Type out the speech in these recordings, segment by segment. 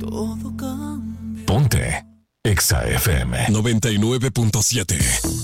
todo cambia. Ponte Exa FM 99.7.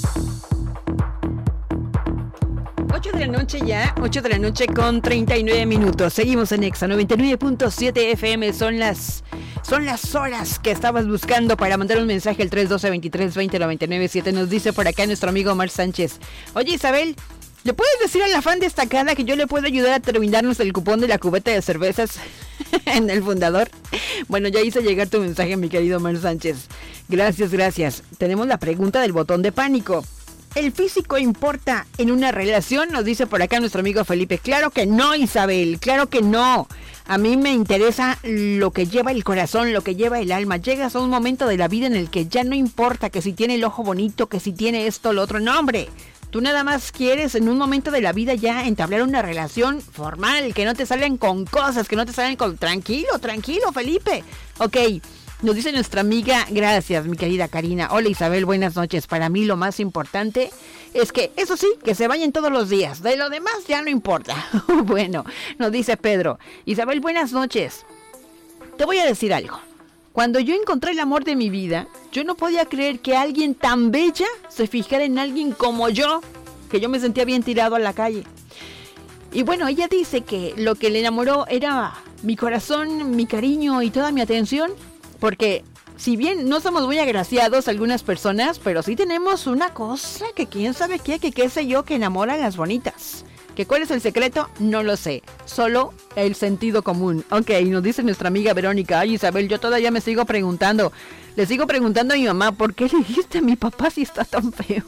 8 de la noche ya, 8 de la noche con 39 minutos. Seguimos en Exa 99.7 FM. Son las horas que estabas buscando para mandar un mensaje al 312-23-20-997. Nos dice por acá nuestro amigo Omar Sánchez. Oye, Isabel, ¿le puedes decir a la fan destacada que yo le puedo ayudar a terminarnos el cupón de la cubeta de cervezas en el Fundador? Bueno, ya hice llegar tu mensaje, mi querido Omar Sánchez. Gracias. Tenemos la pregunta del botón de pánico. ¿El físico importa en una relación? Nos dice por acá nuestro amigo Felipe. Claro que no, Isabel, claro que no. A mí me interesa lo que lleva el corazón, lo que lleva el alma. Llegas a un momento de la vida en el que ya no importa que si tiene el ojo bonito, que si tiene esto, lo otro. No, hombre. Tú nada más quieres en un momento de la vida ya entablar una relación formal, que no te salgan con cosas, que no te salgan con... Tranquilo, Felipe. Ok. Nos dice nuestra amiga, gracias mi querida Karina. Hola Isabel, buenas noches. Para mí lo más importante es que, eso sí, que se vayan todos los días. De lo demás ya no importa. Bueno, nos dice Pedro. Isabel, buenas noches. Te voy a decir algo. Cuando yo encontré el amor de mi vida, yo no podía creer que alguien tan bella se fijara en alguien como yo, que yo me sentía bien tirado a la calle. Y bueno, ella dice que lo que le enamoró era mi corazón, mi cariño y toda mi atención. Porque si bien no somos muy agraciados algunas personas, pero sí tenemos una cosa que quién sabe qué sé yo, que enamora a las bonitas. ¿Que cuál es el secreto? No lo sé. Solo el sentido común. Ok, nos dice nuestra amiga Verónica. Ay, Isabel, yo todavía me sigo preguntando. Le sigo preguntando a mi mamá, ¿por qué le dijiste a mi papá si está tan feo?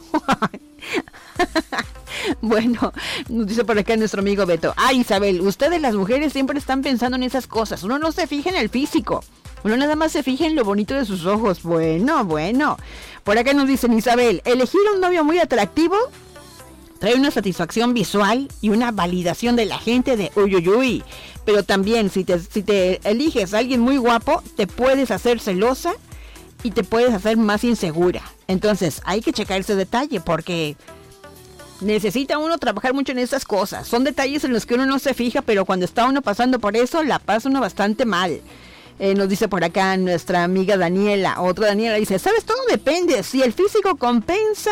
Bueno, nos dice por acá nuestro amigo Beto. Ay, Isabel, ustedes las mujeres siempre están pensando en esas cosas. Uno no se fija en el físico. Uno nada más se fija en lo bonito de sus ojos. Bueno. Por acá nos dicen, Isabel, elegir a un novio muy atractivo trae una satisfacción visual y una validación de la gente de uy. Pero también, si te eliges a alguien muy guapo, te puedes hacer celosa y te puedes hacer más insegura. Entonces, hay que checar ese detalle porque necesita uno trabajar mucho en esas cosas. Son detalles en los que uno no se fija, pero cuando está uno pasando por eso, la pasa uno bastante mal. Nos dice por acá nuestra amiga Daniela. Otra Daniela dice, ¿sabes? Todo depende. Si el físico compensa,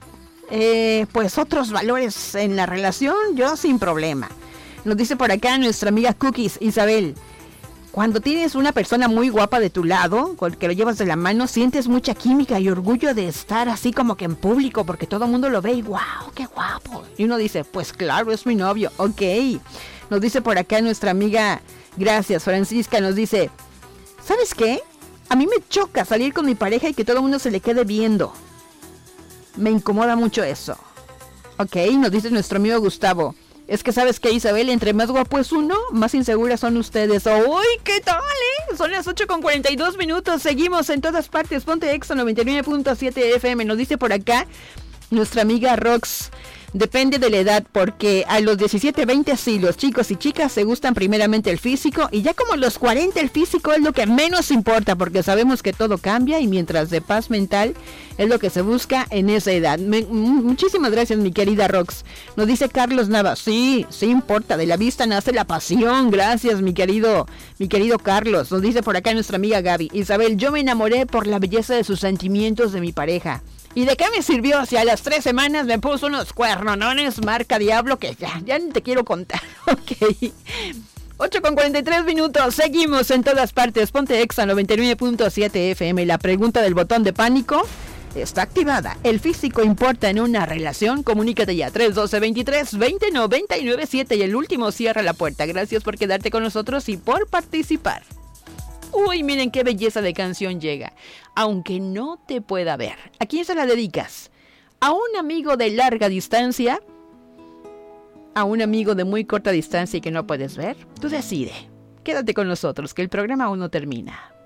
pues otros valores en la relación, yo sin problema. Nos dice por acá nuestra amiga Cookies. Isabel, cuando tienes una persona muy guapa de tu lado, con el que lo llevas de la mano, sientes mucha química y orgullo de estar así como que en público, porque todo el mundo lo ve y ¡wow! ¡Qué guapo! Y uno dice, pues claro, es mi novio. Ok. Nos dice por acá nuestra amiga, gracias, Francisca, nos dice, ¿sabes qué? A mí me choca salir con mi pareja y que todo el mundo se le quede viendo. Me incomoda mucho eso. Ok, nos dice nuestro amigo Gustavo. Es que ¿sabes qué, Isabel? Entre más guapo es uno, más inseguras son ustedes. ¡Uy, qué tal, Son las 8:42 minutos. Seguimos en todas partes. Ponte Exa 99.7 FM. Nos dice por acá nuestra amiga Rox. Depende de la edad, porque a los 17, 20 sí, los chicos y chicas se gustan primeramente el físico, y ya como a los 40 el físico es lo que menos importa, porque sabemos que todo cambia y mientras de paz mental es lo que se busca en esa edad. Muchísimas gracias, mi querida Rox. Nos dice Carlos Navas, sí importa, de la vista nace la pasión. Gracias, mi querido Carlos. Nos dice por acá nuestra amiga Gaby. Isabel, yo me enamoré por la belleza de sus sentimientos de mi pareja. ¿Y de qué me sirvió si a las 3 semanas me puso unos cuernonones marca Diablo que ya ni te quiero contar? Ok. 8:43 minutos. Seguimos en todas partes. Ponte Exa 99.7 FM. La pregunta del botón de pánico está activada. ¿El físico importa en una relación? Comunícate ya. 312-23-20-997. Y el último cierra la puerta. Gracias por quedarte con nosotros y por participar. Uy, miren qué belleza de canción llega. Aunque no te pueda ver. ¿A quién se la dedicas? ¿A un amigo de larga distancia? ¿A un amigo de muy corta distancia y que no puedes ver? Tú decide. Quédate con nosotros, que el programa aún no termina.